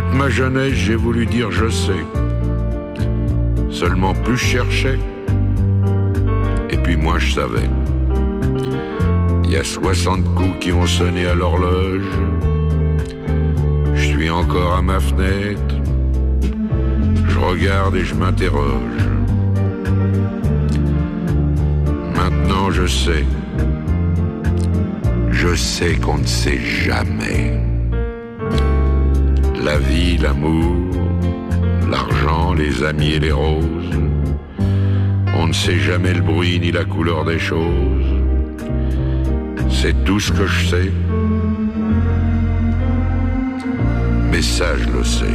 Toute ma jeunesse, j'ai voulu dire je sais. Seulement plus je cherchais, et puis moins je savais. Il y a 60 coups qui ont sonné à l'horloge. Je suis encore à ma fenêtre. Je regarde et je m'interroge. Maintenant je sais. Je sais qu'on ne sait jamais. La vie, l'amour, l'argent, les amis et les roses. On ne sait jamais le bruit ni la couleur des choses. C'est tout ce que je sais. Mais ça, je le sais.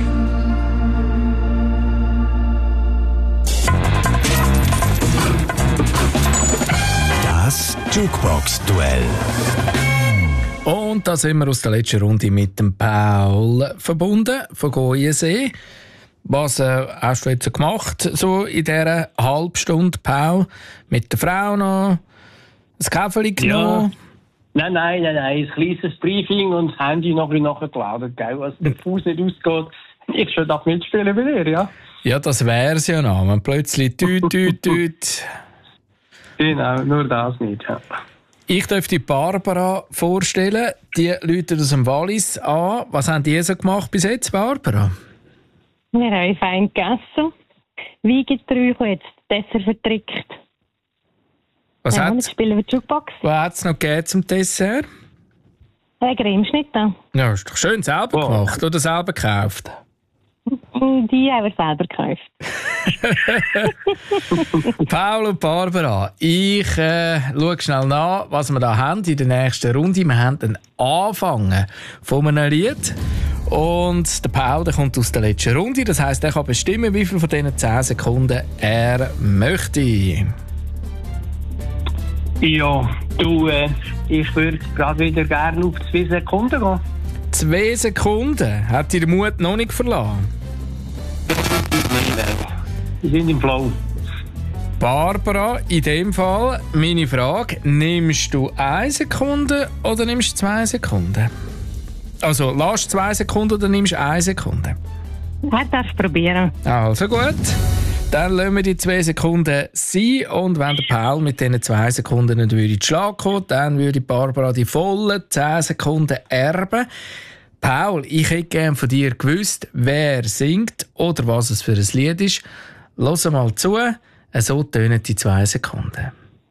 Das Jukebox-Duell. Und da sind wir aus der letzten Runde mit dem Paul verbunden, von Goyensee. Was hast du jetzt gemacht, so in dieser halben Stunde, Paul? Mit der Frau noch? Ein Käferli genommen? Ja. Nein. Ein kleines Briefing und das Handy noch ein bisschen nachgeladen, gell? Was der Fuß nicht ausgeht. Ich schon darf mitspielen bei dir, ja? Ja, das wär's ja noch. Wenn plötzlich tüt. Genau, nur das nicht, ja. Ich darf die Barbara vorstellen. Die Leute aus dem Wallis an. Was haben die so gemacht bis jetzt, Barbara? Wir haben fein gegessen. Weigetrüche und jetzt Dessert vertrickt. Was jetzt spielen wir Jukebox. Was hat es noch gegeben zum Dessert? Cremeschnitte. Ja, ist doch schön selber gemacht oder selber gekauft? Die haben wir selber gekauft. Paul und Barbara, ich schaue schnell nach, was wir da haben in der nächsten Runde. Wir haben den Anfang von einem Lied. Und der Paul, der kommt aus der letzten Runde. Das heisst, er kann bestimmen, wie viel von diesen 10 Sekunden er möchte. Ja, du, ich würde gerade wieder gerne auf 2 Sekunden gehen. 2 Sekunden? Hat dir der Mut noch nicht verlassen? Wir sind im Flow. Barbara, in dem Fall meine Frage: Nimmst du 1 Sekunde oder nimmst du 2 Sekunden? Also, lass 2 Sekunden oder nimmst du 1 Sekunde? Ich darf es probieren. Also gut. Dann lassen wir die 2 Sekunden sein. Und wenn der Paul mit diesen 2 Sekunden nicht in den Schlag kommt, dann würde Barbara die vollen 10 Sekunden erben. Paul, ich hätte gerne von dir gewusst, wer singt oder was es für ein Lied ist. Hör mal zu, so tönen die 2 Sekunden.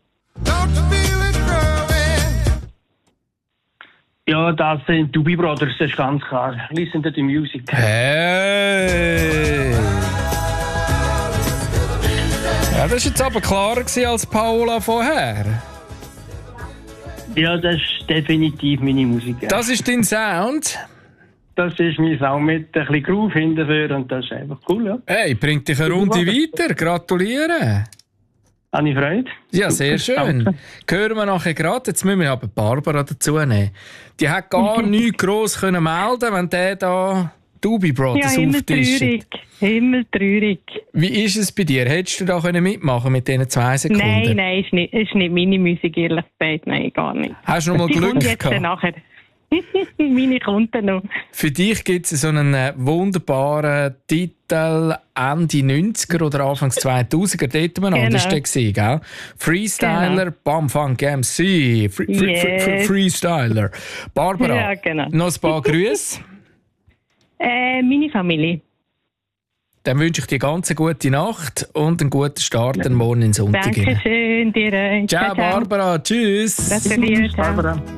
Ja, das sind Doobie Brothers, das ist ganz klar. Listen to the music. Hey! Ja, das war jetzt aber klarer als Paola vorher. Ja, das ist definitiv meine Musik. Ja. Das ist dein Sound? Das ist mein Sound mit ein bisschen Groove hinterher und das ist einfach cool, ja. Hey, bringt dich eine Runde weiter. Gratuliere. Habe ich Freude. Ja, sehr schön. Hören wir nachher gerade. Jetzt müssen wir aber Barbara dazu nehmen. Die hat gar nichts gross melden, wenn der da Doobie Brothers auftischt. Himmeltraurig. Wie ist es bei dir? Hättest du da mitmachen mit diesen 2 Sekunden? Nein, ist nicht meine Musik, ehrlich gesagt. Nein, gar nicht. Hast du noch mal Glück jetzt gehabt? Nachher. Meine Kunden noch. Für dich gibt es so einen wunderbaren Titel Ende 90er oder Anfangs 2000er. Dort war der gell? Freestyler, Bam Funk MC. Freestyler. Barbara, noch ein paar Grüße. Meine Familie. Dann wünsche ich dir ganz eine gute Nacht und einen guten Start morgen in Sonntag. Dankeschön dir. Ciao, Barbara. Tschüss. Das dir. Ciao. Barbara.